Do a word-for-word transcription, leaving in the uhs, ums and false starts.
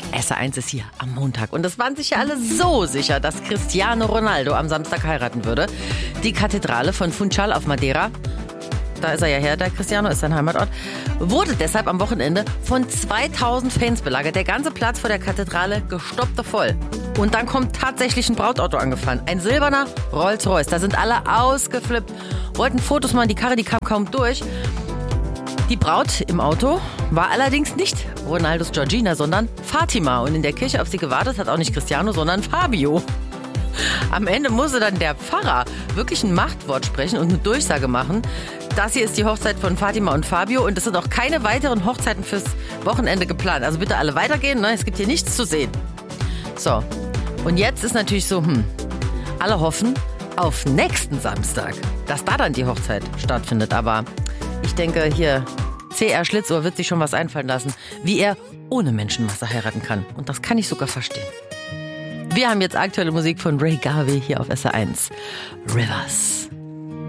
S R eins ist hier am Montag. Und es waren sich ja alle so sicher, dass Cristiano Ronaldo am Samstag heiraten würde. Die Kathedrale von Funchal auf Madeira, da ist er ja her, der Cristiano, ist sein Heimatort, wurde deshalb am Wochenende von zweitausend Fans belagert. Der ganze Platz vor der Kathedrale gestoppt voll. Und dann kommt tatsächlich ein Brautauto angefahren. Ein silberner Rolls-Royce. Da sind alle ausgeflippt, wollten Fotos machen, die Karre, die kam kaum durch. Die Braut im Auto war allerdings nicht Ronaldos Georgina, sondern Fatima. Und in der Kirche auf sie gewartet hat auch nicht Cristiano, sondern Fabio. Am Ende musste dann der Pfarrer wirklich ein Machtwort sprechen und eine Durchsage machen. Das hier ist die Hochzeit von Fatima und Fabio und es sind auch keine weiteren Hochzeiten fürs Wochenende geplant. Also bitte alle weitergehen, ne? Es gibt hier nichts zu sehen. So, und jetzt ist natürlich so, hm, alle hoffen auf nächsten Samstag, dass da dann die Hochzeit stattfindet. Aber ich denke, hier C R Schlitzohr wird sich schon was einfallen lassen, wie er ohne Menschenmasse heiraten kann. Und das kann ich sogar verstehen. Wir haben jetzt aktuelle Musik von Ray Garvey hier auf S R eins. Rivers.